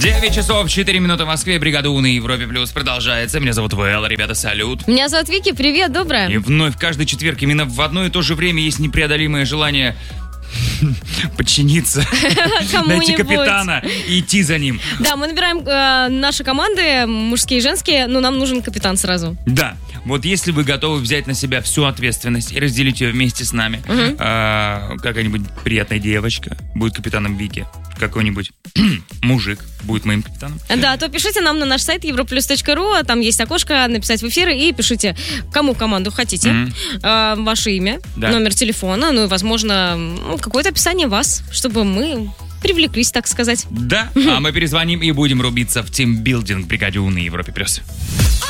9 часов 4 минуты в Москве. Бригада У на Европе Плюс продолжается. Меня зовут Вэл. Ребята, салют. Меня зовут Вики. Привет, доброе. И вновь каждый четверг именно в одно и то же время есть непреодолимое желание подчиниться, найти капитана и идти за ним. Да, мы набираем наши команды, мужские и женские, но нам нужен капитан сразу. Да, вот если вы готовы взять на себя всю ответственность и разделить ее вместе с нами, какая-нибудь приятная девочка будет капитаном Вики, какой-нибудь мужик будет моим капитаном. Да, то пишите нам на наш сайт europlus.ru, там есть окошко написать в эфир, и пишите, кому команду хотите, ваше имя, номер телефона, ну и, возможно, какое-то описание вас, чтобы мы привлеклись, так сказать. Да, а мы перезвоним и будем рубиться в тимбилдинг в бригаде У на Европе Плюс.